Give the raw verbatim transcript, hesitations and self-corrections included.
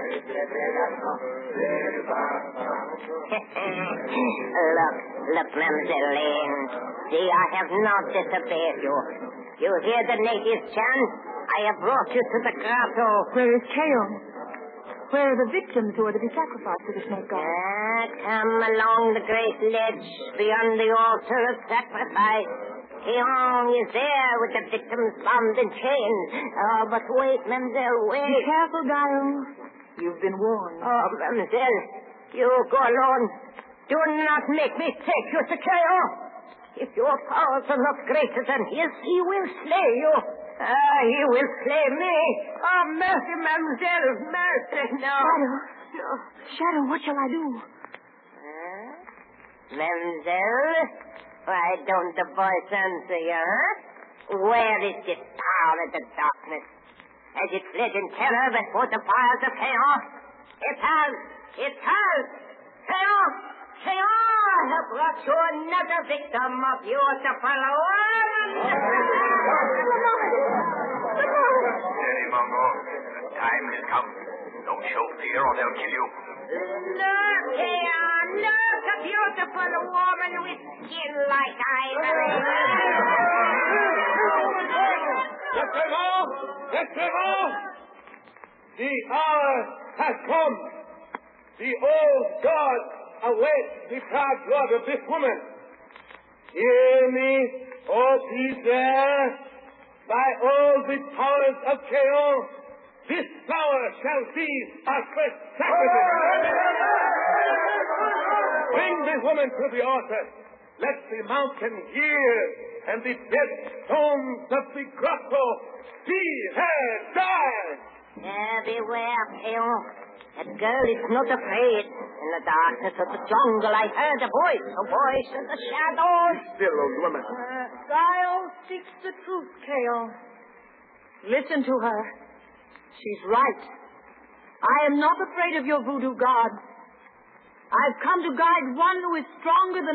look, look, Mademoiselle Lane. See, I have not disobeyed you. You hear the natives chant? I have brought you to the grotto. Where is Keon? Where are the victims who are to be sacrificed to the snake god? Ah, come along the great ledge beyond the altar of sacrifice. Keon is there with the victims bound and chained. Oh, but wait, Mademoiselle, wait. Be careful, Gaio. You've been warned. Oh, Mademoiselle, you go alone. Do not make me take you to Keon. If your powers are not greater than his, he will slay you. Ah, he will slay me. Oh, mercy, Mademoiselle, mercy. No. Shadow. No. Shadow, what shall I do? Huh? Mademoiselle, why don't the voice answer you, huh? Where is this power of the darkness? Has it fled in terror before the fires of chaos? It has. It has. Chaos. Chaos have brought you another victim of beautiful woman. Steady, Mongo. The time has come. Don't show fear or they'll kill you. Look here. Look, a beautiful woman with skin like ivory. Let them off! Let them off! The hour has come. The old God awaits the proud blood of this woman. Hear me, O people. By all the powers of Keon, this flower shall be our first sacrifice. Bring the woman to the altar. Let the mountain hear, and the dead stones of the grotto see her die. Uh, beware, Keon. That girl is not afraid. In the darkness of the jungle, I heard a voice, a voice in the shadows. Still, old woman. Uh, Gaio speaks the truth, Keon. Listen to her. She's right. I am not afraid of your voodoo god. I've come to guide one who is stronger than